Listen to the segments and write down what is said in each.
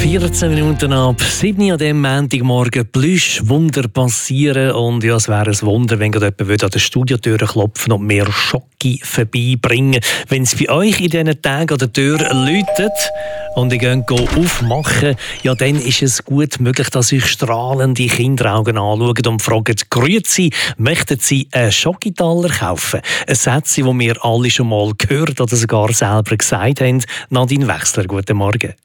14 Minuten ab 7 an diesem Montagmorgen. Plüschwunder passieren. Und ja, es wäre ein Wunder, wenn gerade jemand an der Studiotür klopfen und mehr Schoki vorbeibringen. Wenn es bei euch in diesen Tagen an der Tür läutet und ihr geht aufmachen, ja, dann ist es gut möglich, dass euch strahlende Kinderaugen anschauen und fragen: «Grüezi, möchten Sie einen Schokitaler kaufen?» Ein Satz, den wir alle schon mal gehört oder sogar selber gesagt haben. Nadine Wechsler, guten Morgen.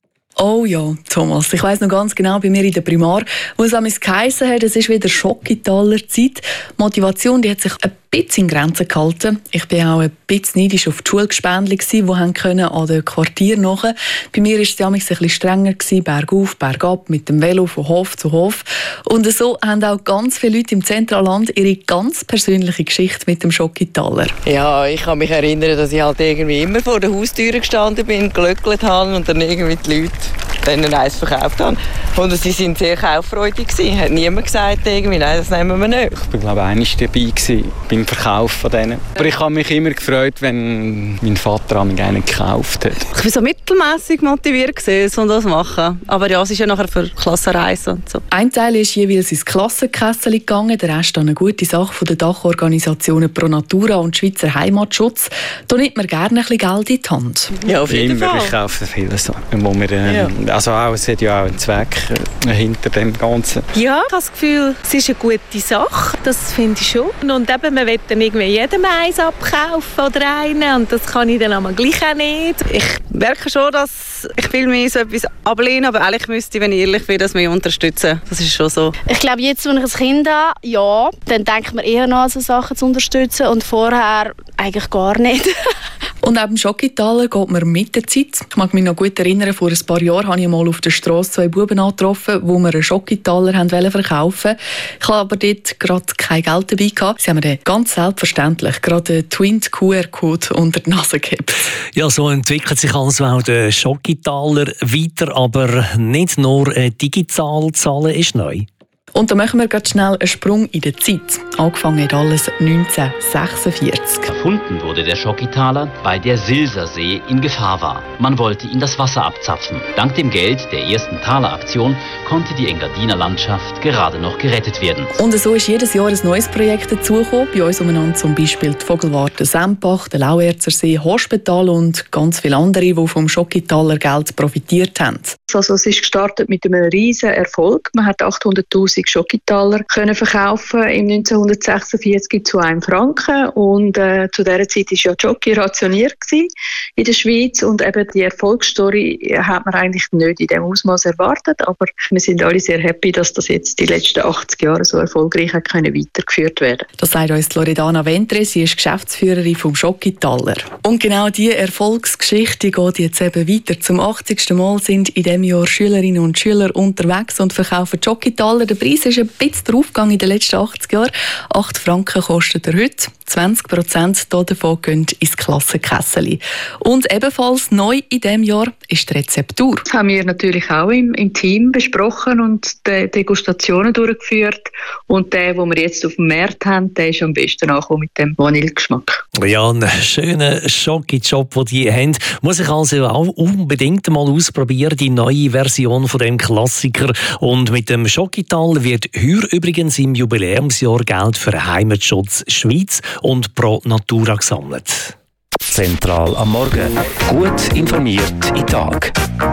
Oh ja, Thomas, ich weiss noch ganz genau, bei mir in der Primar, wo es einmal geheissen hat, es ist wieder Schokitaler Zeit. Die Motivation, die hat sich ein bisschen in Grenzen gehalten. Ich war auch ein bisschen neidisch auf die Schulgespendli, die an den Quartier nachher. Bei mir war es damals ein bisschen strenger, bergauf, bergab, mit dem Velo von Hof zu Hof. Und so haben auch ganz viele Leute im Zentralland ihre ganz persönliche Geschichte mit dem Schokitaler. Ja, ich kann mich erinnern, dass ich halt irgendwie immer vor der Haustür gestanden bin, gelöckelt habe und dann irgendwie die Leute denen eins verkauft haben. Und sie waren sehr kauffreudig gewesen. Hat niemand gesagt, irgendwie, nein, das nehmen wir nicht. Ich war, glaube ich, einmal dabei gewesen, beim Verkauf von denen. Aber ich habe mich immer gefreut, wenn mein Vater einen gekauft hat. Ich war so mittelmässig motiviert gewesen, um das zu machen. Aber ja, es ist ja nachher für Klassenreisen und so. Ein Teil ist jeweils ins Klassenkessel gegangen, der Rest an eine gute Sache von den Dachorganisationen Pro Natura und Schweizer Heimatschutz. Da nimmt man gerne ein bisschen Geld in die Hand. Ja, auf jeden Fall. Ich kaufe viele Sachen, wo wir, also auch, es hat ja auch einen Zweck hinter dem Ganzen. Ja, ich habe das Gefühl, es ist eine gute Sache, das finde ich schon. Und eben, man will dann irgendwie jedem eins abkaufen oder einen, und das kann ich dann aber gleich auch nicht. Ich merke schon, dass ich viel mehr so etwas ablehne, aber eigentlich müsste ich, wenn ich ehrlich bin, das mehr unterstützen. Das ist schon so. Ich glaube, jetzt, wenn ich ein Kind habe, ja, dann denkt man eher noch an so Sachen zu unterstützen, und vorher eigentlich gar nicht. Und neben dem Schokitaler geht man mit der Zeit. Ich mag mich noch gut erinnern, vor ein paar Jahren habe ich mal auf der Straße 2 Buben angetroffen, die mir einen Schokitaler verkaufen wollten. Ich habe aber dort gerade kein Geld dabei gehabt. Sie haben mir dann ganz selbstverständlich gerade einen Twint-QR-Code unter die Nase gehabt. Ja, so entwickelt sich also auch der Schokitaler weiter, aber nicht nur digital zahlen ist neu. Und da machen wir ganz schnell einen Sprung in der Zeit. Angefangen hat alles 1946. Erfunden wurde der Schokitaler, weil der Silsersee in Gefahr war. Man wollte ihn das Wasser abzapfen. Dank dem Geld der ersten Taleraktion konnte die Engadiner Landschaft gerade noch gerettet werden. Und so ist jedes Jahr ein neues Projekt dazugekommen. Bei uns umeinander zum Beispiel die Vogelwarte Sempach, der Lauerzersee, Hospital und ganz viele andere, die vom Schokitaler Geld profitiert haben. Also es ist gestartet mit einem riesen Erfolg. Man hat 800'000 Schokitaler können verkaufen im 1946 zu 1 Franken. Und zu dieser Zeit war ja Schoki rationiert in der Schweiz. Und eben die Erfolgsstory hat man eigentlich nicht in diesem Ausmaß erwartet. Aber wir sind alle sehr happy, dass das jetzt die letzten 80 Jahre so erfolgreich hat können weitergeführt werden. Das sagt uns Loredana Ventre. Sie ist Geschäftsführerin vom Schokitaler. Und genau diese Erfolgsgeschichte geht jetzt eben weiter. Zum 80. Mal sind in diesem Jahr Schülerinnen und Schüler unterwegs und verkaufen Schokitaler. Der Preis ist ein bisschen draufgegangen in den letzten 80 Jahren. 8 Franken kostet er heute. 20% davon gehen ins Klassenkessel. Und ebenfalls neu in diesem Jahr ist die Rezeptur. Das haben wir natürlich auch im Team besprochen und die Degustationen durchgeführt. Und der, den wir jetzt auf dem Markt haben, der ist am besten angekommen mit dem Vanillegeschmack. Ja, einen schönen Schoki-Job, den die haben. Muss ich also auch unbedingt mal ausprobieren, die neue Version von dem Klassiker. Und mit dem Schokitaler wird heuer übrigens im Jubiläumsjahr Geld für Heimatschutz Schweiz und Pro Natura gesammelt. Zentral am Morgen. Gut informiert in den Tag.